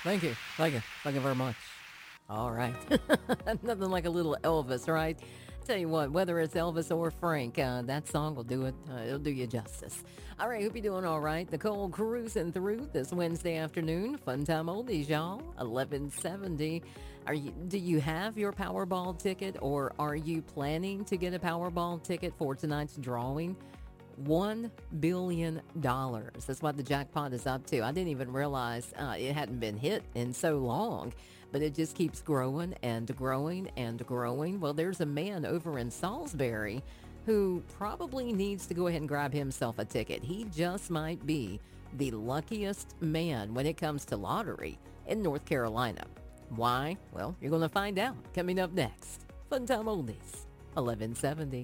Thank you. Thank you. Thank you very much. All right. Nothing like a little Elvis, right? Tell you what, whether it's Elvis or Frank, that song will do it. It'll do you justice. All right, hope you're doing all right. Nicole cruising through this Wednesday afternoon. Fun time oldies, y'all. 1170. Do you have your Powerball ticket, or are you planning to get a Powerball ticket for tonight's drawing? $1 billion. That's what the jackpot is up to. I didn't even realize it hadn't been hit in so long, but it just keeps growing and growing and growing. Well, there's a man over in Salisbury who probably needs to go ahead and grab himself a ticket. He just might be the luckiest man when it comes to lottery in North Carolina. Why? Well, you're going to find out coming up next. Fun Time Oldies, 1170.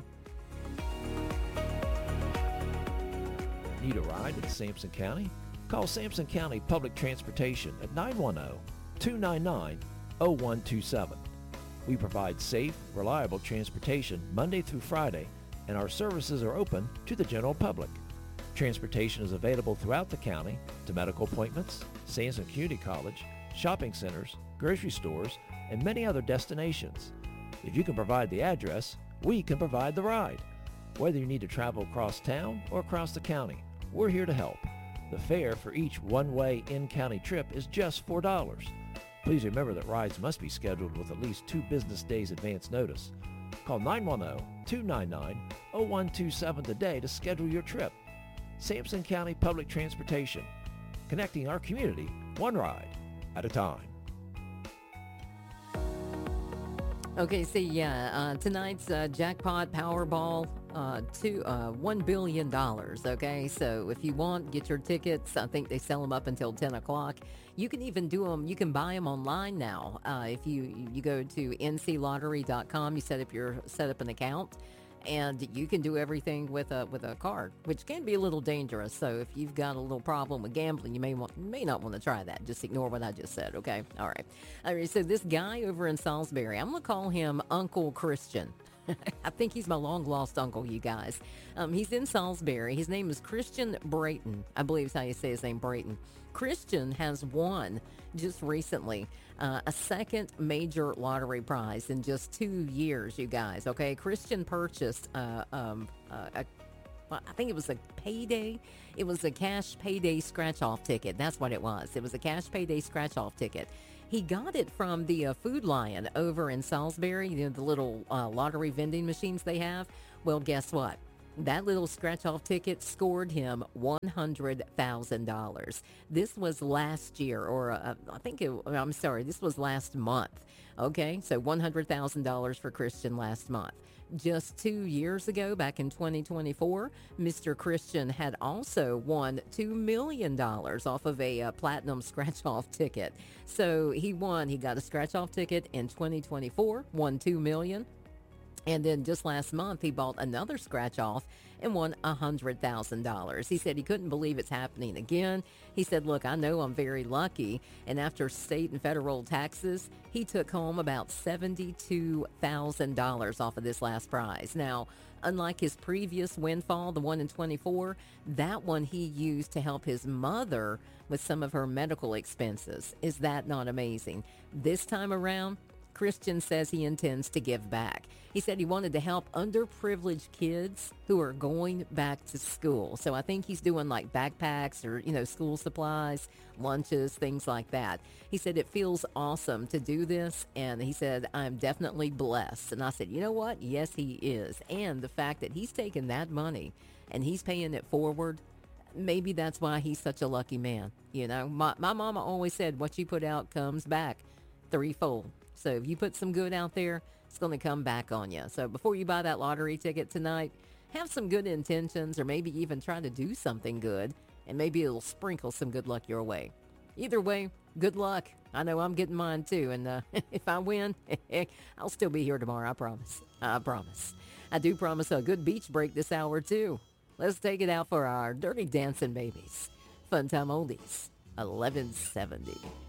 Need a ride in Sampson County? Call Sampson County Public Transportation at 910-299-0127. We provide safe, reliable transportation Monday through Friday, and our services are open to the general public. Transportation is available throughout the county to medical appointments, Sampson Community College, shopping centers, grocery stores, and many other destinations. If you can provide the address, we can provide the ride. Whether you need to travel across town or across the county, we're here to help. The fare for each one-way in-county trip is just $4. Please remember that rides must be scheduled with at least 2 business days advance notice. Call 910-299-0127 today to schedule your trip. Sampson County Public Transportation, connecting our community one ride at a time. Okay, see, tonight's jackpot Powerball, $1 billion, okay? So if you want, get your tickets. I think they sell them up until 10 o'clock. You can even do them, you can buy them online now. If you go to nclottery.com, you set up an account, and you can do everything with a card, which can be a little dangerous. So if you've got a little problem with gambling, you may not want to try that. Just ignore what I just said, okay? All right. So this guy over in Salisbury, I'm going to call him Uncle Christian. I think he's my long-lost uncle, you guys. He's in Salisbury. His name is Christian Brayton. I believe is how you say his name, Brayton. Christian has won just recently a second major lottery prize in just 2 years, you guys. Okay, Christian purchased I think it was a payday. It was a cash payday scratch-off ticket. That's what it was. It was a cash payday scratch-off ticket. He got it from the Food Lion over in Salisbury, the little lottery vending machines they have. Well, guess what? That little scratch-off ticket scored him $100,000. This was last year, or this was last month. Okay, so $100,000 for Christian last month. Just 2 years ago, back in 2024, Mr. Christian had also won $2 million off of a platinum scratch-off ticket. So he got a scratch-off ticket in 2024, won $2 million. And then just last month, he bought another scratch-off and won $100,000. He said he couldn't believe it's happening again. He said, look, I know I'm very lucky. And after state and federal taxes, he took home about $72,000 off of this last prize. Now, unlike his previous windfall, the one in 24, that one he used to help his mother with some of her medical expenses. Is that not amazing? This time around, Christian says he intends to give back. He said he wanted to help underprivileged kids who are going back to school. So I think he's doing like backpacks or, school supplies, lunches, things like that. He said it feels awesome to do this. And he said, I'm definitely blessed. And I said, you know what? Yes, he is. And the fact that he's taking that money and he's paying it forward, maybe that's why he's such a lucky man. My mama always said what you put out comes back threefold. So if you put some good out there, it's going to come back on you. So before you buy that lottery ticket tonight, have some good intentions, or maybe even try to do something good, and maybe it'll sprinkle some good luck your way. Either way, good luck. I know I'm getting mine too, and if I win, I'll still be here tomorrow, I promise. I promise. I do promise a good beach break this hour too. Let's take it out for our Dirty Dancing Babies. Fun Time Oldies, 1170.